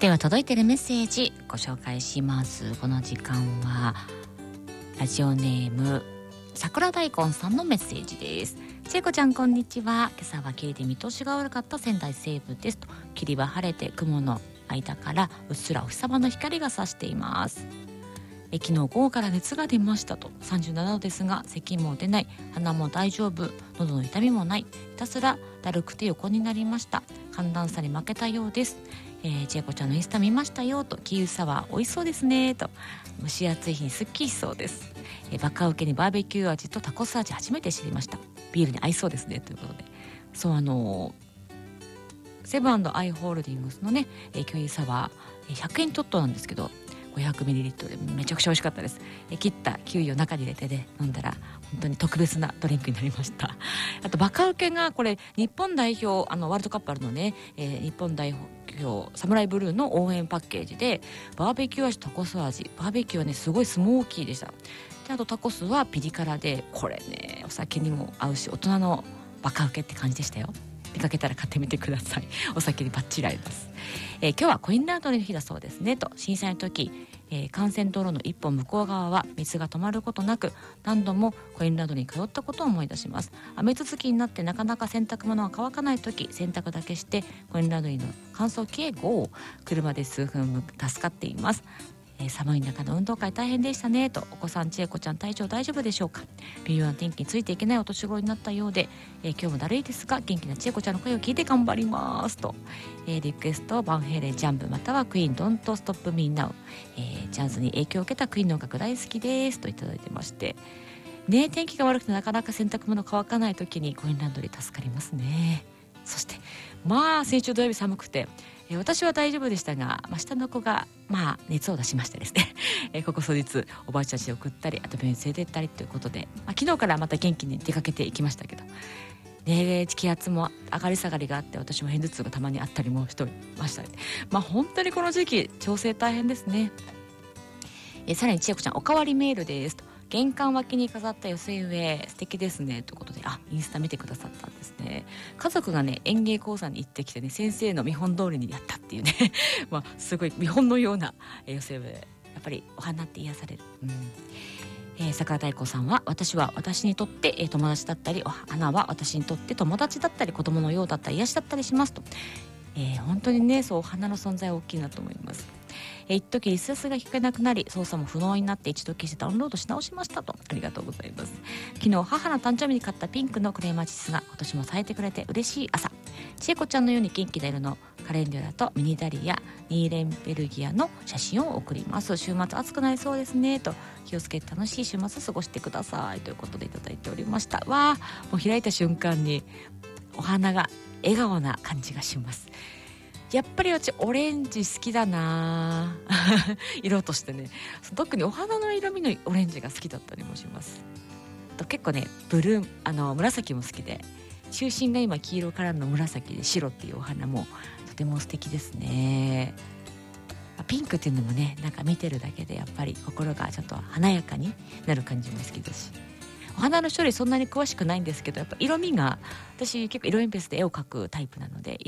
では届いているメッセージご紹介します。この時間はラジオネーム桜大根さんのメッセージです。ちえこちゃんこんにちは。今朝は霧で見通しが悪かった仙台西部ですと。霧は晴れて雲の間からうっすらお日様の光が差しています。昨日午後から熱が出ましたと。37度ですが咳も出ない、鼻も大丈夫、喉の痛みもない、ひたすらだるくて横になりました。寒暖差に負けたようです。ちえこちゃんのインスタ見ましたよと。キウイサワー美味しそうですねと。蒸し暑い日にすっきりしそうです。バカウケにバーベキュー味とタコス味初めて知りました。ビールに合いそうですねということで、そうセブン&アイ・ホールディングスのねキウイサワー100円ちょっとなんですけど 500ml でめちゃくちゃ美味しかったです。切ったキウイを中に入れてね飲んだら本当に特別なドリンクになりました。あとバカウケがこれ日本代表ワールドカップあるのね、日本代表サムライブルーの応援パッケージでバーベキュー味タコス味、バーベキューはねすごいスモーキーでした。であとタコスはピリ辛で、これねお酒にも合うし大人のバカウケって感じでしたよ。見かけたら買ってみてください。お酒にバッチリ合います。今日はコインランドリーの日だそうですねと。震災の時、幹線道路の一本向こう側は水が止まることなく何度もコインランドリーに通ったことを思い出します。雨続きになってなかなか洗濯物が乾かない時、洗濯だけしてコインランドリーの乾燥機へゴー。車で数分助かっています。寒い中の運動会大変でしたねと。お子さんちえこちゃん体調大丈夫でしょうか。微妙な天気についていけないお年頃になったようで、今日もだるいですが元気なちえこちゃんの声を聞いて頑張りますと。リクエストバンヘイレンジャンプまたはクイーンドントストップミーナウ、ジャズに影響を受けたクイーンの音楽大好きですといただいてましてね。天気が悪くてなかなか洗濯物乾かない時にコインランドリー助かりますね。そして先週土曜日寒くて、私は大丈夫でしたが、下の子が熱を出しましてですねここ数日おばあちゃんち送ったりあと病院連れて行ったりということで、昨日からまた元気に出かけていきましたけどね、気圧も上がり下がりがあって私も片頭痛がたまにあったりもしてましたね。本当にこの時期調整大変ですね。さらにちえこちゃんおかわりメールですと。玄関脇に飾った寄せ植え素敵ですねということで、インスタ見てくださったんですね。家族がね園芸講座に行ってきてね先生の見本通りにやったっていうねすごい見本のような寄せ植え、やっぱりお花って癒される。桜太鼓さんは私にとって、友達だったりお花は私にとって友達だったり子供のようだったり癒しだったりしますと。本当にねそうお花の存在は大きいなと思います。一時リスレスが聞けなくなり操作も不能になって一度消してダウンロードし直しましたと。ありがとうございます。昨日母の誕生日に買ったピンクのクレマチスが今年も咲いてくれて嬉しい朝。ちえこちゃんのように元気な色のカレンデュラとミニダリアニーレンベルギアの写真を送ります。週末暑くなりそうですねと。気をつけて楽しい週末過ごしてくださいということでいただいておりました。もう開いた瞬間にお花が笑顔な感じがします。やっぱり私オレンジ好きだな色としてね。特にお花の色味のオレンジが好きだったりもします。と結構ねブルー紫も好きで、中心が今黄色からの紫で白っていうお花もとても素敵ですね。ピンクっていうのもねなんか見てるだけでやっぱり心がちょっと華やかになる感じも好きだし、お花の処理そんなに詳しくないんですけどやっぱ色味が、私結構色鉛筆で絵を描くタイプなので